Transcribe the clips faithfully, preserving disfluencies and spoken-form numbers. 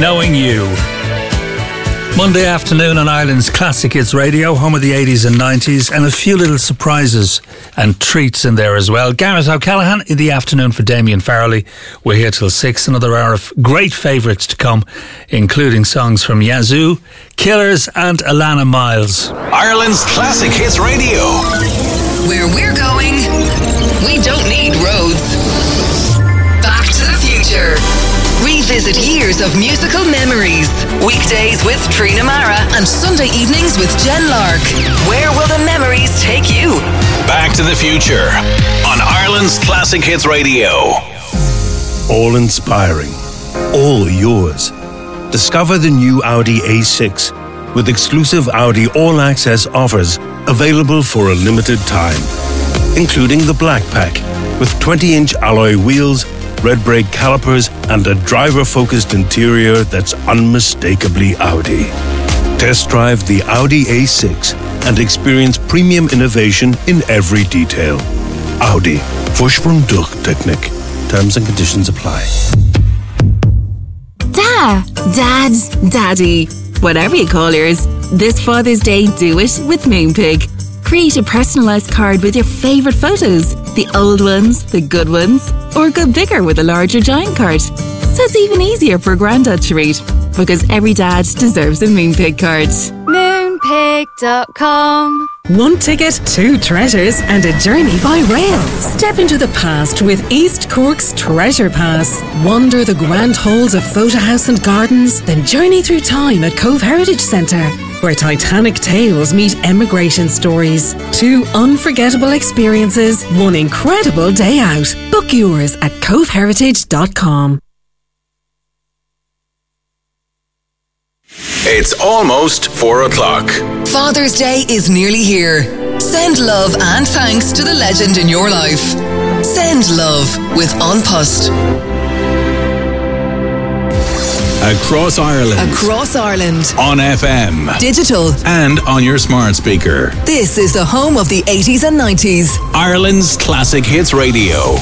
Knowing You. Monday afternoon on Ireland's Classic Hits Radio, home of the eighties and nineties, and a few little surprises and treats in there as well. Gareth O'Callaghan in the afternoon for Damien Farrelly. We're here till six. Another hour of great favourites to come, including songs from Yazoo, Killers and Alana Miles. Ireland's Classic Hits Radio. Where we're going, we don't need roads. Back to the Future. Revisit years of musical memories. Weekdays with Trina Mara and Sunday evenings with Jen Lark. Where will the memories take you? Back to the Future on Ireland's Classic Hits Radio. All inspiring. All yours. Discover the new Audi A six with exclusive Audi All Access offers available for a limited time, including the Black Pack with twenty-inch alloy wheels, red brake calipers, and a driver-focused interior that's unmistakably Audi. Test drive the Audi A six and experience premium innovation in every detail. Audi. Vorsprung durch Technik. Terms and conditions apply. Da, Dad, Daddy, whatever you call yours. This Father's Day, do it with Moonpig. Create a personalised card with your favourite photos. The old ones, the good ones, or go bigger with a larger giant card. So it's even easier for Grandad to read, because every dad deserves a Moonpig card. Moonpig dot com. One ticket, two treasures, and a journey by rail. Step into the past with East Cork's Treasure Pass. Wander the grand halls of Photo House and Gardens, then journey through time at Cove Heritage Centre, where Titanic tales meet emigration stories. Two unforgettable experiences, one incredible day out. Book yours at cove heritage dot com. It's almost four o'clock. Father's Day is nearly here. Send love and thanks to the legend in your life. Send love with An Post. Across Ireland. Across Ireland. On F M. Digital. And on your smart speaker. This is the home of the eighties and nineties. Ireland's Classic Hits Radio.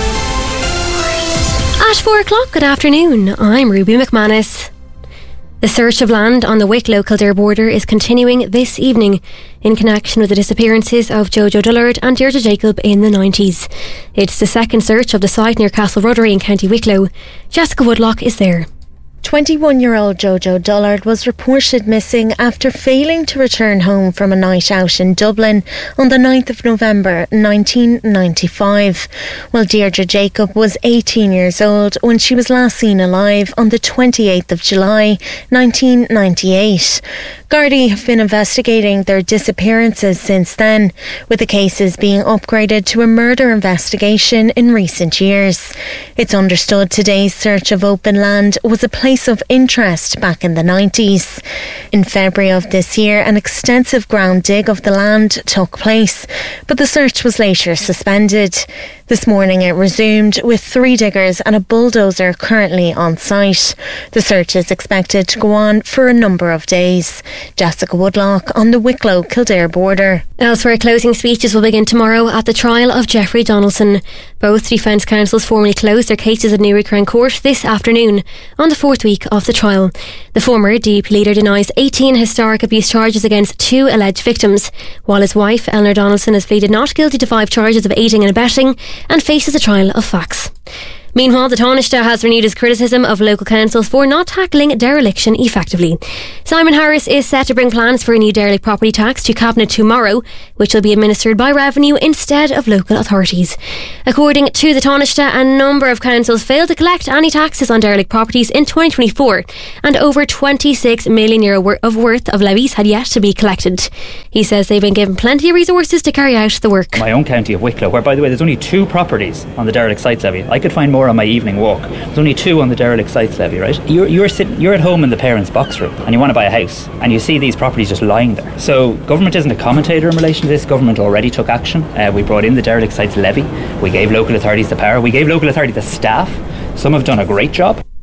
At four o'clock, good afternoon. I'm Ruby McManus. The search of land on the Wicklow-Kildare border is continuing this evening in connection with the disappearances of Jojo Dullard and Deirdre Jacob in the nineties. It's the second search of the site near Castle Ruddery in County Wicklow. Jessica Woodlock is there. twenty-one-year-old Jojo Dullard was reported missing after failing to return home from a night out in Dublin on the ninth of November nineteen ninety-five, while Deirdre Jacob was eighteen years old when she was last seen alive on the twenty-eighth of July nineteen ninety-eight. Gardaí have been investigating their disappearances since then, with the cases being upgraded to a murder investigation in recent years. It's understood today's search of open land was a place of interest back in the nineties. In February of this year, an extensive ground dig of the land took place, but the search was later suspended. This morning it resumed, with three diggers and a bulldozer currently on site. The search is expected to go on for a number of days. Jessica Woodlock on the Wicklow-Kildare border. Elsewhere, closing speeches will begin tomorrow at the trial of Jeffrey Donaldson. Both defence counsels formally closed their cases at Newry Crown Court this afternoon on the fourth week of the trial. The former D U P leader denies eighteen historic abuse charges against two alleged victims, while his wife, Eleanor Donaldson, has pleaded not guilty to five charges of aiding and abetting and faces a trial of facts. Meanwhile, the Taoiseach has renewed his criticism of local councils for not tackling dereliction effectively. Simon Harris is set to bring plans for a new derelict property tax to Cabinet tomorrow, which will be administered by revenue instead of local authorities. According to the Taoiseach, a number of councils failed to collect any taxes on derelict properties in twenty twenty-four, and over twenty-six million euro of worth of levies had yet to be collected. He says they've been given plenty of resources to carry out the work. My own county of Wicklow, where by the way there's only two properties on the derelict sites levy. I could find more on my evening walk. There's only two on the derelict sites levy, right? You're you're sitting, you're at home in the parents' box room and you want to buy a house and you see these properties just lying there. So government isn't a commentator in relation to this. Government already took action. Uh, we brought in the derelict sites levy. We gave local authorities the power. We gave local authorities the staff. Some have done a great job.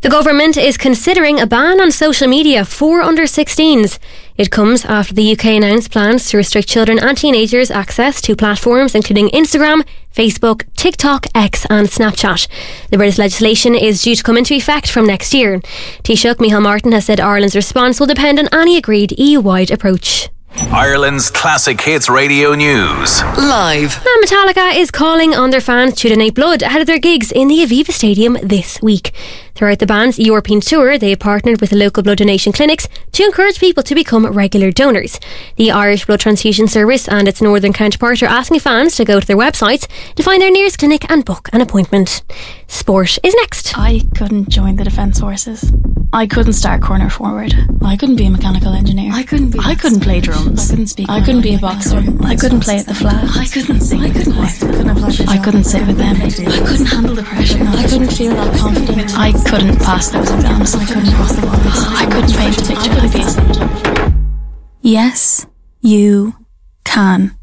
The government is considering a ban on social media for under sixteens. It comes after the U K announced plans to restrict children and teenagers' access to platforms including Instagram, Facebook, TikTok, X and Snapchat. The British legislation is due to come into effect from next year. Taoiseach Micheál Martin has said Ireland's response will depend on any agreed E U-wide approach. Ireland's Classic Hits Radio News. Live. And Metallica is calling on their fans to donate blood ahead of their gigs in the Aviva Stadium this week. Throughout the band's European tour, they have partnered with local blood donation clinics to encourage people to become regular donors. The Irish Blood Transfusion Service and its northern counterpart are asking fans to go to their websites to find their nearest clinic and book an appointment. Sport is next. I couldn't join the Defence Forces. I couldn't start corner forward. I couldn't be a mechanical engineer. I couldn't be. I couldn't play drums. I couldn't speak. I couldn't be a boxer. I couldn't play at the flag. I couldn't sing. I couldn't act. I couldn't sit with them. I couldn't handle the pressure. I couldn't feel that confident. I couldn't pass those exams. I couldn't cross the walls. I couldn't paint a picture. I couldn't be. Yes, you can.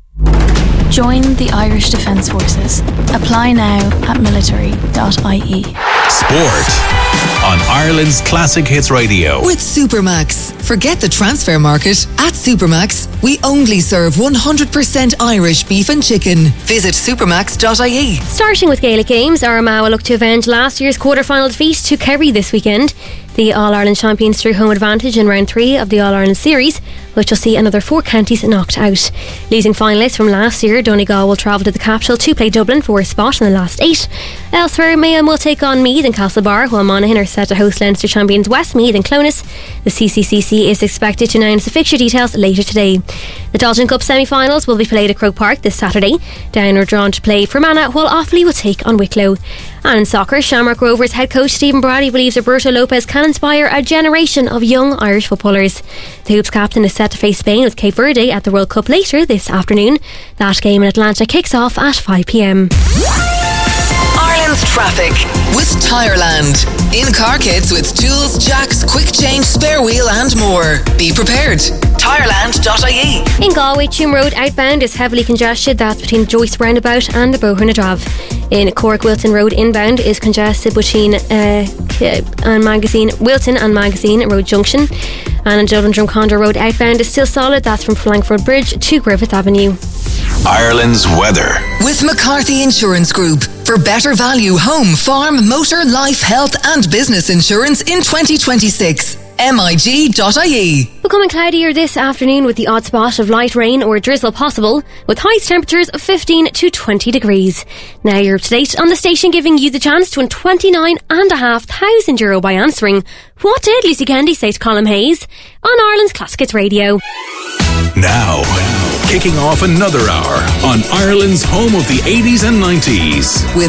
Join the Irish Defence Forces. Apply now at military dot I E. Sport on Ireland's Classic Hits Radio. With Supermax. Forget the transfer market. At Supermax, we only serve one hundred percent Irish beef and chicken. Visit supermax dot I E. Starting with Gaelic games, Armagh will look to avenge last year's quarter-final defeat to Kerry this weekend. The All-Ireland champions drew home advantage in round three of the All-Ireland series, which will see another four counties knocked out. Losing finalists from last year, Donegal will travel to the capital to play Dublin for a spot in the last eight. Elsewhere, Mayhem will take on Meath and Castlebar, while Monaghan are set to host Leinster champions Westmeath and Clones. The C C C C is expected to announce the fixture details later today. The Dalton Cup semi-finals will be played at Croke Park this Saturday. Down are drawn to play Fermanagh, while Offaly will take on Wicklow. And in soccer, Shamrock Rovers head coach Stephen Brady believes Roberto Lopez can inspire a generation of young Irish footballers. The Hoops captain is set to face Spain with Cape Verde at the World Cup later this afternoon. That game in Atlanta kicks off at five p.m. Ireland's traffic with Tireland. In-car kits with tools, jacks, quick change, spare wheel and more. Be prepared. Tireland dot I E. In Galway, Tuam Road outbound is heavily congested. That's between Joyce Roundabout and the Boher Nadrav. In Cork, Wilton Road inbound is congested between uh, and Magazine, Wilton and Magazine Road Junction. And in Dublin, Drumcondra Road outbound is still solid. That's from Flankford Bridge to Griffith Avenue. Ireland's weather. With McCarthy Insurance Group. For better value home, farm, motor, life, health and business insurance in twenty twenty-six. M I G dot I E. Becoming cloudier this afternoon with the odd spot of light rain or drizzle possible, with highest temperatures of fifteen to twenty degrees. Now you're up to date on the station, giving you the chance to win twenty-nine and a half thousand euro by answering what did Lucy Kennedy say to Colm Hayes on Ireland's Classic Hits Radio. Now, kicking off another hour on Ireland's home of the eighties and nineties. With